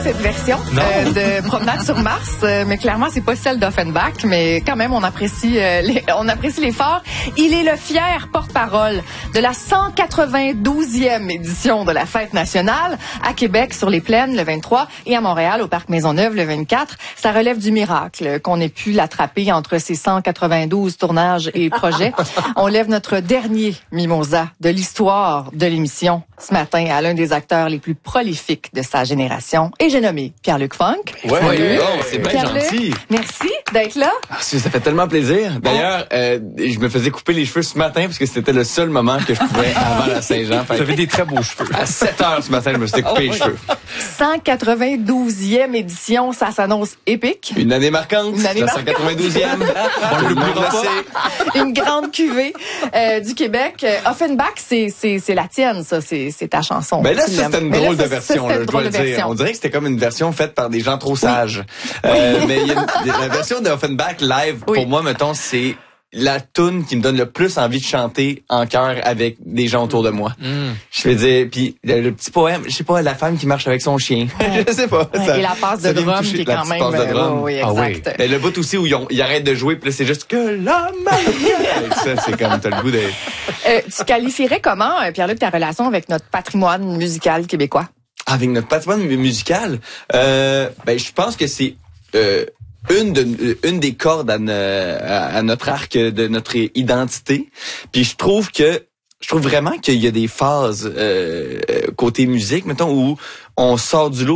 cette version de Promenade sur Mars, mais clairement, c'est pas celle d'Offenbach, mais quand même, on apprécie l'effort. Il est le fier porte-parole de la 192e édition de la Fête nationale à Québec sur les Plaines le 23 et à Montréal au Parc Maisonneuve le 24. Ça relève du miracle qu'on ait pu l'attraper entre ces 192 tournages et projets. On lève notre dernier mimosa de l'histoire de l'émission ce matin à l'un des acteurs les plus prolifiques de sa génération. Et j'ai nommé Pierre-Luc Funk. Ouais, c'est bien gentil. Merci d'être là. Ça fait tellement plaisir. D'ailleurs, je me faisais couper les cheveux ce matin parce que c'était le seul moment que je pouvais avant la Saint-Jean. Vous avez des très beaux cheveux. À 7h ce matin, je me suis coupé les cheveux. 192e édition, ça s'annonce épique. Une année marquante. Une année marquante. 192e. Une grande cuvée du Québec. Offenbach, c'est la tienne, ça. C'est ta chanson. Ben là, c'était une drôle de version, je dois le dire. On dirait que c'était comme une version faite par des gens trop sages. Mais la version d'Offenbach live, pour moi, mettons, c'est la toune qui me donne le plus envie de chanter en chœur avec des gens autour de moi. Je veux dire, puis le petit poème, je sais pas, la femme qui marche avec son chien. Je sais pas. Et la passe de drum qui est quand même... Oui, exact. Mais le bout aussi où ils arrêtent de jouer, puis là, c'est juste que l'homme... Ça, c'est comme, t'as le goût de... Tu qualifierais comment, Pierre-Luc, ta relation avec notre patrimoine musical québécois? Avec notre patrimoine musical, je pense que c'est... une des cordes à notre arc de notre identité. Puis je trouve vraiment qu'il y a des phases côté musique, mettons, où on sort du lot